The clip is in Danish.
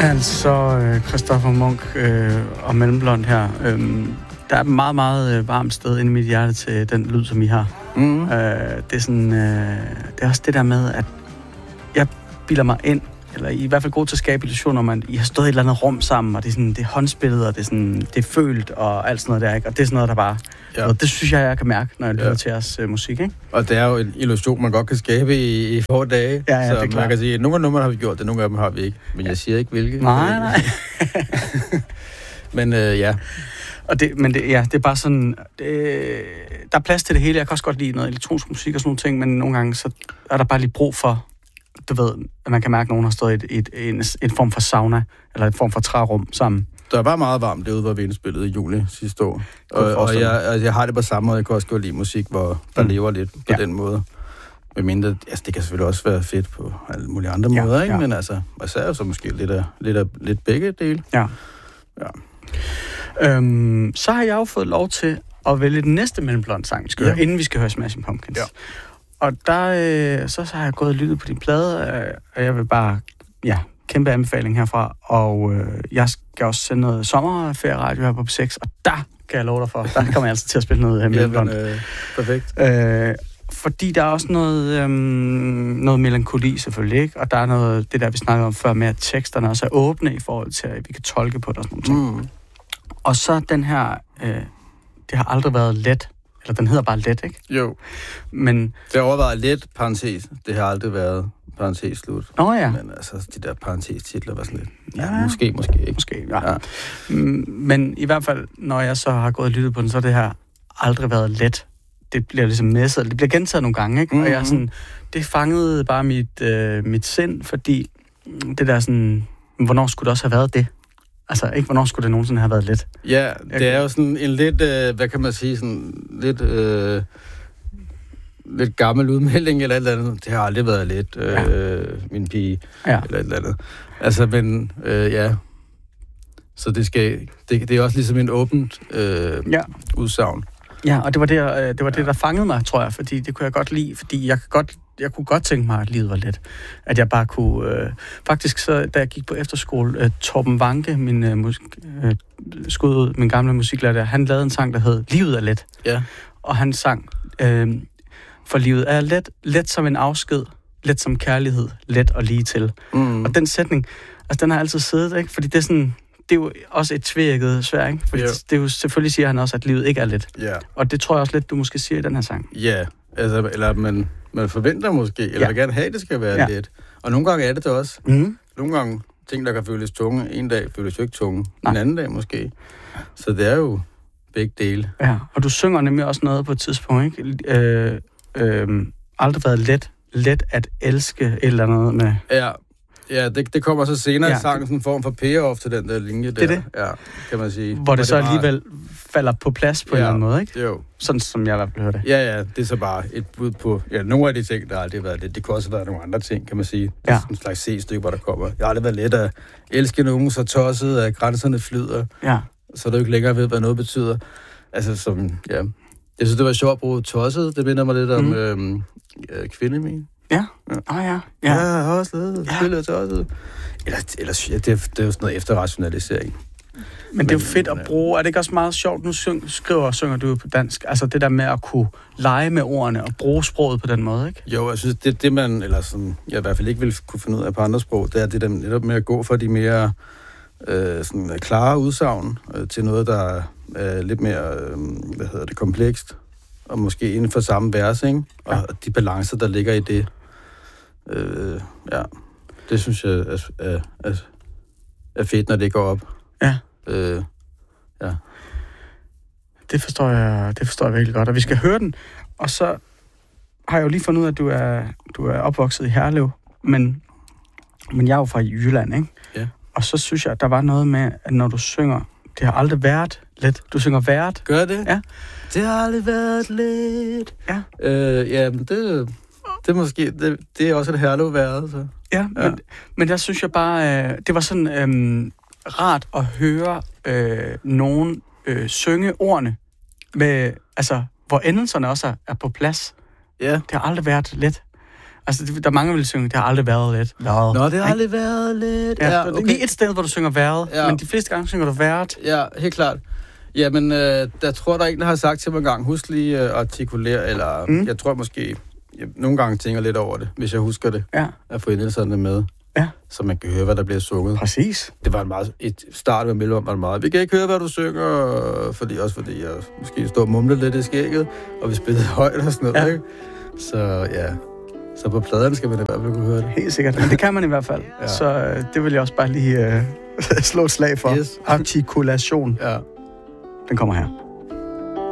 Altså, Christoffer Munck og Mellemblond her. Der er et meget, meget varmt sted inde i mit hjerte til den lyd, som I har. Mm-hmm. Det er sådan, det er også det der med, at jeg bilder mig ind, eller I er i hvert fald god til at skabe illusioner om, at I har stået i et eller andet rum sammen, og det er sådan, det er håndspillet, og det er sådan, det er følt, og alt sådan noget der, ikke? Og det er sådan noget, der bare... Ja. Det synes jeg kan mærke, når jeg lytter til jeres musik, ikke? Og det er jo en illusion, man godt kan skabe i få dage. Ja, så man kan sige, at nogle af numrene har vi gjort det, nogle af dem har vi ikke. Men jeg siger ikke, hvilke. Nej. Men ja... det er bare sådan... der er plads til det hele. Jeg kan også godt lide noget elektronisk musik og sådan nogle ting, men nogle gange så er der bare lige brug for, du ved, at man kan mærke, at nogen har stået i en form for sauna, eller en form for trærum sammen. Der var meget varmt derude, hvor vi indspillede i juli sidste år. Og jeg har det på samme måde. Jeg kan også godt lide musik, hvor der lever lidt på den måde. Medmindre, altså det kan selvfølgelig også være fedt på alle mulige andre måder, ikke? Men altså, så er jo så måske lidt begge dele. Ja. Så har jeg jo fået lov til at vælge den næste Mellemblond-sang, vi skal høre, inden vi skal høre Smashing Pumpkins. Ja. Og der så har jeg gået og lyttet på din plade, og jeg vil bare, kæmpe anbefaling herfra. Og jeg skal også sende noget sommerferieradio her på P6, og der kan jeg love dig for, der kommer jeg altså til at spille noget Mellemblond. Perfekt. Fordi der er også noget melankoli selvfølgelig, ikke? Og der er noget, det der vi snakkede om før, med at teksterne også er åbne i forhold til, at vi kan tolke på det og sådan nogle ting. Og så den her, det har aldrig været let, eller den hedder bare let, ikke? Jo. Men det har overvejet let, parentes, det har aldrig været, parentes slut. Ja. Men altså, de der parentes-titler var sådan lidt, måske ikke. Måske, ja. Men i hvert fald, når jeg så har gået og lyttet på den, så har det her aldrig været let. Det bliver ligesom messet, det bliver gentaget nogle gange, ikke? Og jeg er sådan, det fangede bare mit sind, fordi det der sådan, hvornår skulle det også have været det? Altså, ikke hvornår skulle det nogensinde have været let? Ja, det er jo sådan en lidt, hvad kan man sige, sådan lidt gammel udmelding eller et eller andet. Det har aldrig været let, min pige, eller et eller andet. Altså, men så det er også ligesom en åbent udsagn. Ja, og det var det, der fangede mig, tror jeg, fordi det kunne jeg godt lide, fordi jeg kunne godt tænke mig, at livet var let. At jeg bare kunne... faktisk, så, da jeg gik på efterskole, Torben Wanke, min gamle musiklærer der, han lavede en sang, der hed Livet er let. Ja. Og han sang, for livet er let, let som en afsked, let som kærlighed, let og lige til. Og den sætning, altså den har altid siddet, ikke? Fordi det er sådan... Det er jo også et tvækket svær, ikke? Fordi det er jo, selvfølgelig siger han også, at livet ikke er let. Yeah. Og det tror jeg også lidt, du måske siger i den her sang. Ja, altså, eller man forventer måske, eller vil gerne have, det skal være let. Og nogle gange er det også. Nogle gange ting, der kan føles tunge, en dag føles jo ikke tunge, en anden dag måske. Så det er jo begge dele. Ja, og du synger nemlig også noget på et tidspunkt, ikke? Aldrig været let at elske et eller andet med... Ja, det kommer så senere i sangen, sådan en form for payoff til den der linje der. Det? Ja, kan man sige. Hvor det så alligevel falder på plads på en eller anden måde, ikke? Jo. Sådan som jeg i hvert fald hører det. Ja, det er så bare et bud på... Ja, nogle af de ting, der har aldrig været lidt. Det kunne også have været nogle andre ting, kan man sige. Det er sådan en slags C-stykke, hvor der kommer. Jeg har aldrig været let at elske nogen så tosset, at grænserne flyder. Ja. Så du ikke længere ved, hvad noget betyder. Altså, som... Ja. Jeg synes, det var sjovt at bruge tosset. Det minder mig lidt om kvindemænd. Ja. Jeg har også spillet tosset. Eller det er jo sådan noget efterrationalisering. Men det er jo fedt at bruge. Er det ikke også meget sjovt? Nu synger du jo på dansk. Altså det der med at kunne lege med ordene og bruge sproget på den måde, ikke? Jo, jeg synes, det man, eller sådan, jeg i hvert fald ikke vil kunne finde ud af på andre sprog, det er det der netop med at gå for de mere sådan klare udsagn til noget, der er lidt mere, komplekst. Og måske inden for samme vers, ikke? Og de balancer, der ligger i det. Det synes jeg er fedt, når det går op. Ja. Det forstår jeg virkelig godt, og vi skal høre den. Og så har jeg jo lige fundet ud af, at du er opvokset i Herlev, men jeg er jo fra Jylland, ikke? Ja. Og så synes jeg, at der var noget med, at når du synger, det har aldrig været let. Du synger vært. Gør det? Ja. Det har aldrig været let. Ja. Men det er måske... Det er også et Herlev-været, så. Ja, men der synes jeg bare... det var sådan rart at høre nogen synge ordene med... Altså, hvor endelserne også er på plads. Ja. Det har aldrig været let. Altså, der er mange, der vil synge, det har aldrig været let. Nå, det har aldrig været let. Ja, okay. Lige et sted, hvor du synger været, men de fleste gange synger du været. Ja, helt klart. Ja, men der tror der er en, der har sagt til mig en gang, husk lige at artikulere, eller jeg tror måske, jeg nogle gange tænker lidt over det, hvis jeg husker det, at få endelserne med, så man kan høre, hvad der bliver sunget. Præcis. Det var et start med Mellemrum var det meget. Vi kan ikke høre, hvad du synger, fordi jeg måske står og mumler lidt i skægget, og vi spillede højt og sådan noget, ikke? Så ja, så på pladerne skal man i hvert fald kunne høre det. Helt sikkert, men det kan man i hvert fald. Ja. Så det vil jeg også bare lige slå et slag for. Yes. Artikulation. Ja. Den kommer her.